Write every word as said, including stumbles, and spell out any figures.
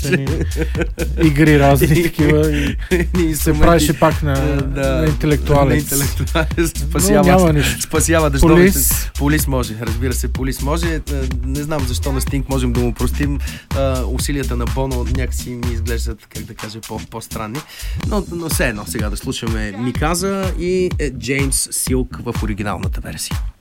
игри разни такива и, и се правеше пак на, да, на интелектуалец. На интелектуалец. Спасява, няма нищо. Спасява дъждовите. Полис. Полис може, разбира се, Полис може. Не знам защо на Стинг можем да му простим. Усилията на Боно някакси ми изглеждат, как да кажа, по- по-странни. Но, но все едно сега да слушаме Миказа и Джеймс Силк в оригиналната версия.